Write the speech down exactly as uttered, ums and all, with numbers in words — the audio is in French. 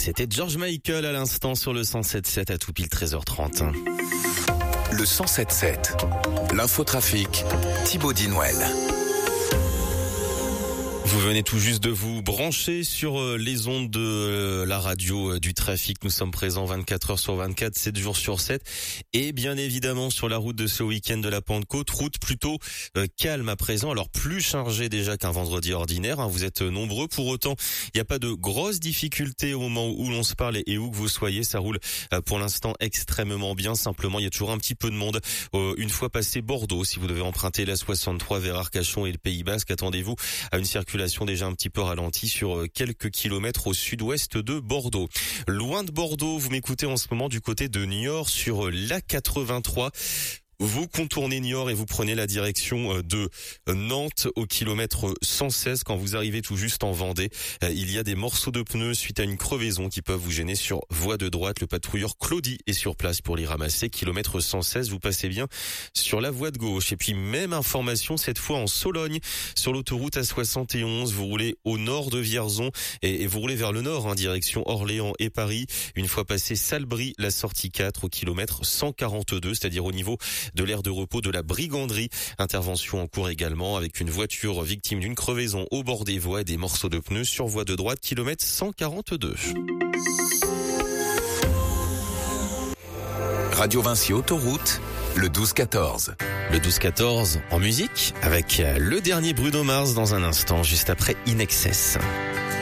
C'était George Michael à l'instant sur le cent sept sept à tout pile treize heures trente. Le cent sept sept, l'infotrafic, Thibaut Dinouel. Vous venez tout juste de vous brancher sur les ondes de la radio du trafic. Nous sommes présents vingt-quatre heures sur vingt-quatre, sept jours sur sept. Et bien évidemment sur la route de ce week-end de la Pentecôte, route plutôt euh, calme à présent. Alors plus chargée déjà qu'un vendredi ordinaire, hein. Vous êtes nombreux. Pour autant, il n'y a pas de grosses difficultés au moment où l'on se parle et où que vous soyez. Ça roule euh, pour l'instant extrêmement bien. Simplement, il y a toujours un petit peu de monde. Euh, une fois passé Bordeaux, si vous devez emprunter la soixante-trois vers Arcachon et le Pays Basque, attendez-vous à une circulation déjà un petit peu ralentie sur quelques kilomètres au sud-ouest de Bordeaux. Loin de Bordeaux, vous m'écoutez en ce moment du côté de Niort sur l'A quatre-vingt-trois. Vous contournez Niort et vous prenez la direction de Nantes au kilomètre cent seize. Quand vous arrivez tout juste en Vendée, il y a des morceaux de pneus suite à une crevaison qui peuvent vous gêner sur voie de droite. Le patrouilleur Claudie est sur place pour les ramasser. Kilomètre cent seize, vous passez bien sur la voie de gauche. Et puis même information cette fois en Sologne sur l'autoroute A soixante et onze. Vous roulez au nord de Vierzon et, et vous roulez vers le nord, hein, direction Orléans et Paris. Une fois passé Salbris, la sortie quatre au kilomètre cent quarante-deux, c'est-à-dire au niveau de l'aire de repos de la Briganderie. Intervention en cours également avec une voiture victime d'une crevaison au bord des voies et des morceaux de pneus sur voie de droite, kilomètre cent quarante-deux. Radio Vinci Autoroute, le douze quatorze. Le douze quatorze en musique avec le dernier Bruno Mars dans un instant, juste après In Excess.